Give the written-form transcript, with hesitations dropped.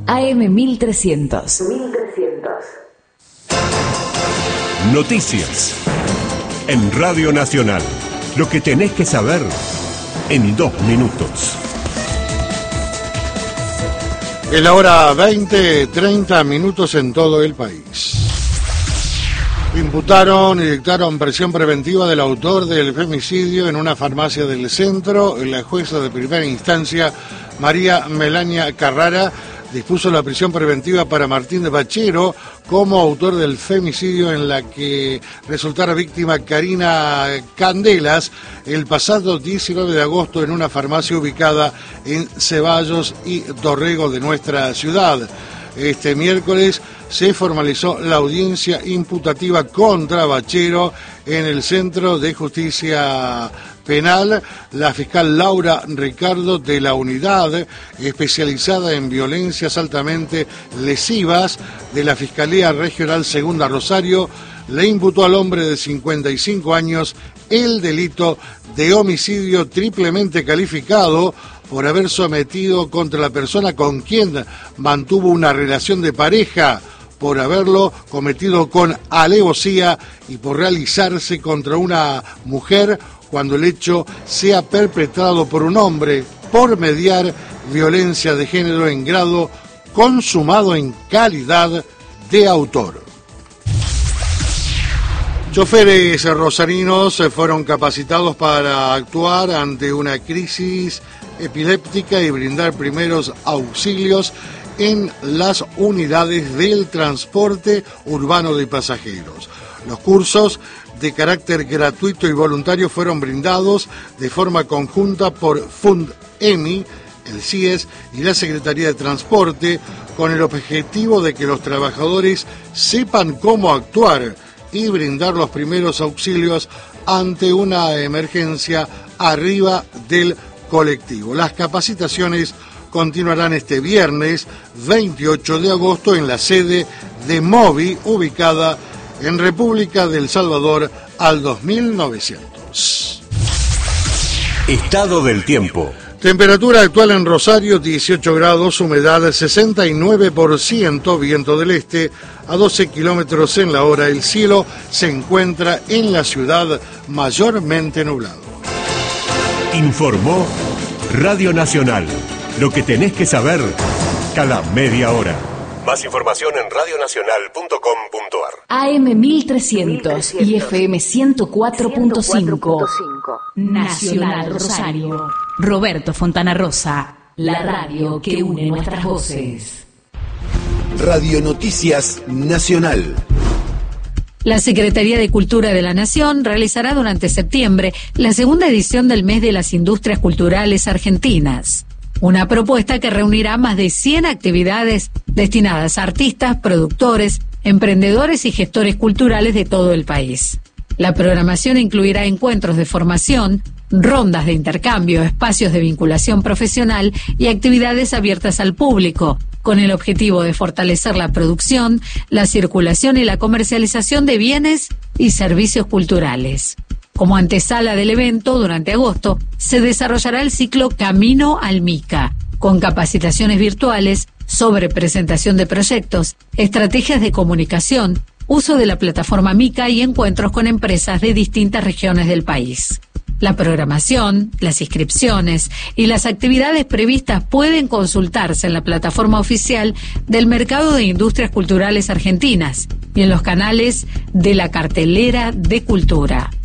AM1300. Noticias. En Radio Nacional. Lo que tenés que saber en 2 minutos. Es la hora 20:30 en todo el país. Imputaron y dictaron prisión preventiva del autor del femicidio en una farmacia del centro. La jueza de primera instancia, María Melania Carrara, dispuso la prisión preventiva para Martín de Bachero como autor del femicidio en la que resultara víctima Karina Candelas el pasado 19 de agosto en una farmacia ubicada en Ceballos y Dorrego de nuestra ciudad. Este miércoles se formalizó la audiencia imputativa contra Bachero en el Centro de Justicia Penal. La fiscal Laura Ricardo, de la Unidad Especializada en Violencias Altamente Lesivas de la Fiscalía Regional Segunda Rosario, le imputó al hombre de 55 años el delito de homicidio triplemente calificado por haber sometido contra la persona con quien mantuvo una relación de pareja, por haberlo cometido con alevosía y por realizarse contra una mujer cuando el hecho sea perpetrado por un hombre, por mediar violencia de género en grado consumado en calidad de autor. Choferes rosarinos fueron capacitados para actuar ante una crisis epiléptica y brindar primeros auxilios en las unidades del transporte urbano de pasajeros. Los cursos de carácter gratuito y voluntario fueron brindados de forma conjunta por FUNDEMI, el CIES y la Secretaría de Transporte, con el objetivo de que los trabajadores sepan cómo actuar y brindar los primeros auxilios ante una emergencia arriba del colectivo. Las capacitaciones continuarán este viernes 28 de agosto en la sede de MOVI, ubicada en República del Salvador al 2900. Estado del tiempo. Temperatura actual en Rosario 18 grados, humedad 69%, viento del este a 12 kilómetros en la hora. El cielo se encuentra en la ciudad mayormente nublado. Informó Radio Nacional. Lo que tenés que saber cada media hora. Más información en radionacional.com.ar. AM1300 y FM 104.5. Nacional Rosario. Roberto Fontana Rosa. La radio que une nuestras voces. Radio Noticias Nacional. La Secretaría de Cultura de la Nación realizará durante septiembre la segunda edición del Mes de las Industrias Culturales Argentinas. Una propuesta que reunirá más de 100 actividades destinadas a artistas, productores, emprendedores y gestores culturales de todo el país. La programación incluirá encuentros de formación, rondas de intercambio, espacios de vinculación profesional y actividades abiertas al público, con el objetivo de fortalecer la producción, la circulación y la comercialización de bienes y servicios culturales. Como antesala del evento, durante agosto, se desarrollará el ciclo Camino al MICA, con capacitaciones virtuales sobre presentación de proyectos, estrategias de comunicación, uso de la plataforma MICA y encuentros con empresas de distintas regiones del país. La programación, las inscripciones y las actividades previstas pueden consultarse en la plataforma oficial del Mercado de Industrias Culturales Argentinas y en los canales de la Cartelera de Cultura.